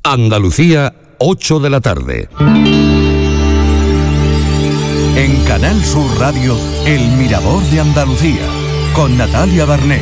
Andalucía, 8 de la tarde. En Canal Sur Radio, El Mirador de Andalucía, con Natalia Barnés.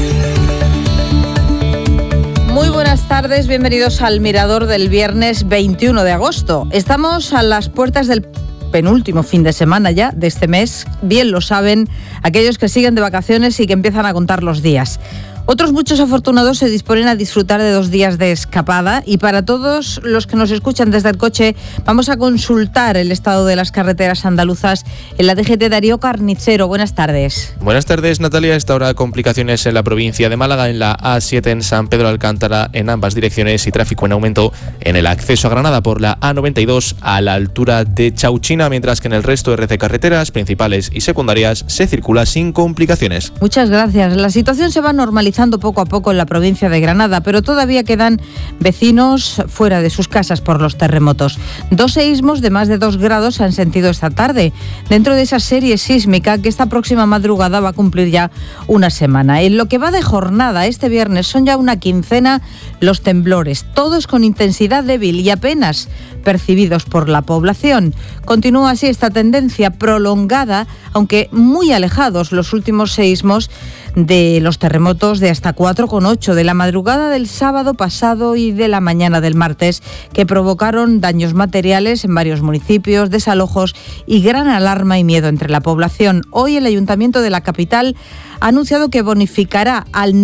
Muy buenas tardes, bienvenidos al Mirador del viernes 21 de agosto. Estamos a las puertas del penúltimo fin de semana ya de este mes. Bien lo saben aquellos que siguen de vacaciones y que empiezan a contar los días. Otros muchos afortunados se disponen a disfrutar de 2 días de escapada, y para todos los que nos escuchan desde el coche vamos a consultar el estado de las carreteras andaluzas en la DGT. Darío Carnicero, buenas tardes. Buenas tardes, Natalia. A esta hora complicaciones en la provincia de Málaga, en la A7 en San Pedro de Alcántara en ambas direcciones, y tráfico en aumento en el acceso a Granada por la A92 a la altura de Chauchina, mientras que en el resto de red de carreteras principales y secundarias se circula sin complicaciones. Muchas gracias. La situación se va normalizando poco a poco en la provincia de Granada, pero todavía quedan vecinos fuera de sus casas por los terremotos. 2 seísmos de más de 2 grados se han sentido esta tarde, dentro de esa serie sísmica que esta próxima madrugada va a cumplir ya una semana. En lo que va de jornada, este viernes son ya una quincena los temblores, todos con intensidad débil y apenas percibidos por la población. Continúa así esta tendencia prolongada, aunque muy alejados los últimos seísmos de los terremotos de hasta 4,8 de la madrugada del sábado pasado y de la mañana del martes, que provocaron daños materiales en varios municipios, desalojos y gran alarma y miedo entre la población. Hoy el Ayuntamiento de la capital ha anunciado que bonificará al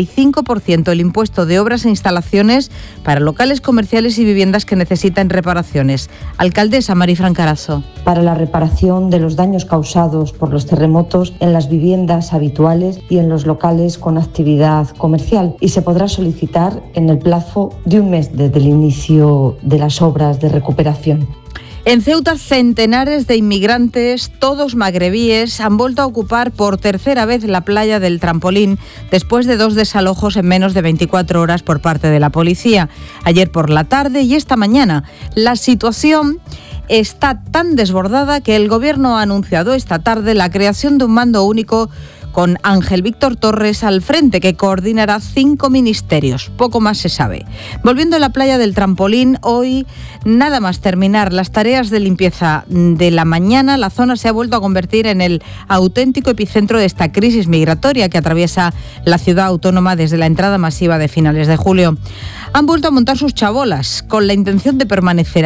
95% el impuesto de obras e instalaciones para locales comerciales y viviendas que necesiten reparaciones. Alcaldesa Marifran Carazo. Para la reparación de los daños causados por los terremotos en las viviendas habituales y en los locales con actividad comercial, y se podrá solicitar en el plazo de un mes desde el inicio de las obras de recuperación. En Ceuta, centenares de inmigrantes, todos magrebíes, han vuelto a ocupar por tercera vez la playa del Trampolín después de 2 desalojos en menos de 24 horas por parte de la policía. Ayer por la tarde y esta mañana. La situación está tan desbordada que el Gobierno ha anunciado esta tarde la creación de un mando único con Ángel Víctor Torres al frente, que coordinará 5 ministerios. Poco más se sabe. Volviendo a la playa del Trampolín, hoy, nada más terminar las tareas de limpieza de la mañana, la zona se ha vuelto a convertir en el auténtico epicentro de esta crisis migratoria que atraviesa la ciudad autónoma desde la entrada masiva de finales de julio. Han vuelto a montar sus chabolas con la intención de permanecer